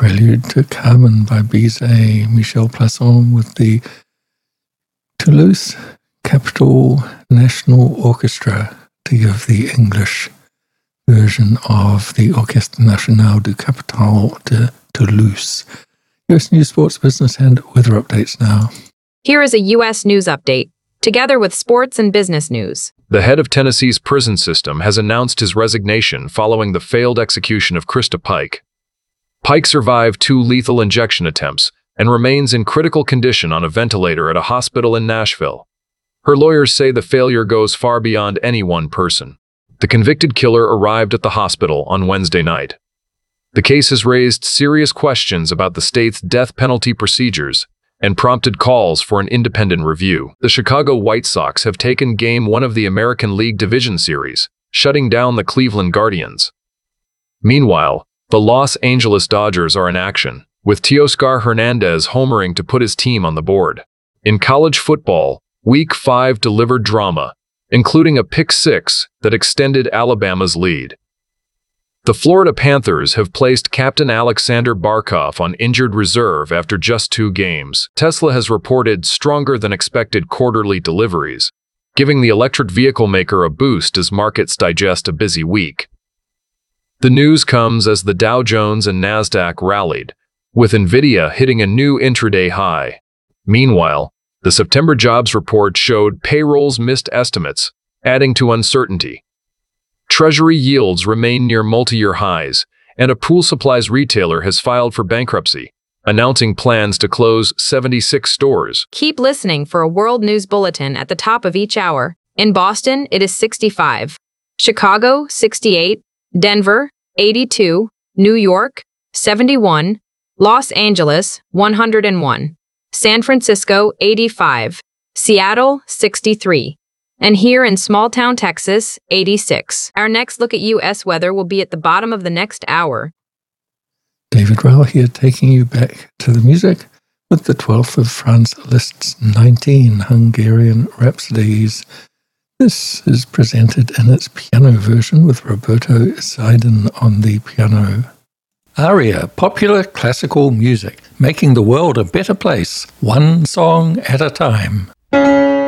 Prelude to Carmen by Bizet, Michel Plasson with the Toulouse Capital National Orchestra, to give the English version of the Orchestre Nationale du Capital de Toulouse. US News, Sports, Business, and weather updates now. Here is a U.S. news update, together with sports and business news. The head of Tennessee's prison system has announced his resignation following the failed execution of Krista Pike. Pike survived 2 lethal injection attempts and remains in critical condition on a ventilator at a hospital in Nashville. Her lawyers say the failure goes far beyond any one person. The convicted killer arrived at the hospital on Wednesday night. The case has raised serious questions about the state's death penalty procedures and prompted calls for an independent review. The Chicago White Sox have taken Game 1 of the American League Division Series, shutting down the Cleveland Guardians. Meanwhile, the Los Angeles Dodgers are in action, with Teoscar Hernandez homering to put his team on the board. In college football, Week 5 delivered drama, including a pick six that extended Alabama's lead. The Florida Panthers have placed Captain Alexander Barkov on injured reserve after just 2 games. Tesla has reported stronger than expected quarterly deliveries, giving the electric vehicle maker a boost as markets digest a busy week. The news comes as the Dow Jones and Nasdaq rallied, with Nvidia hitting a new intraday high. Meanwhile, the September jobs report showed payrolls missed estimates, adding to uncertainty. Treasury yields remain near multi-year highs, and a pool supplies retailer has filed for bankruptcy, announcing plans to close 76 stores. Keep listening for a world news bulletin at the top of each hour. In Boston, it is 65. Chicago, 68. Denver, 82. New York, 71. Los Angeles, 101. San Francisco, 85. Seattle, 63. And here in small-town Texas, 86. Our next look at U.S. weather will be at the bottom of the next hour. David Rowell here, taking you back to the music with the 12th of Franz Liszt's 19 Hungarian Rhapsodies. This is presented in its piano version with Roberto Zidane on the piano. ARIA, popular classical music, making the world a better place, one song at a time.